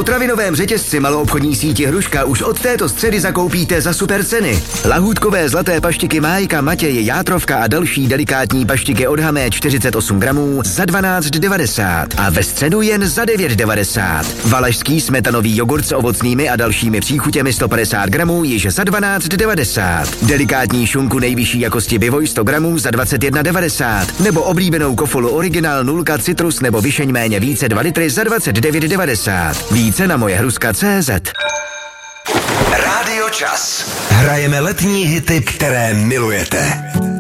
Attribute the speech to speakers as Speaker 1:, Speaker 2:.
Speaker 1: potravinovém řetězci maloobchodní síti Hruška už od této středy zakoupíte za super ceny. Lahůdkové zlaté paštiky Májka, Matěj, Játrovka a další delikátní paštiky od Hamé 48 gramů za 12,90 a ve středu jen za 9,90. Valašský smetanový jogurt s ovocnými a dalšími příchutěmi 150 gramů již za 12,90. Delikátní šunku nejvyšší jakosti Bivoj 100 gramů za 21,90. Nebo oblíbenou Kofolu Original 0 citrus nebo Vyšeň méně více 2 litry za 29,90. Více na mojehruska.cz.
Speaker 2: Rádio Čas. Hrajeme letní hity, které milujete.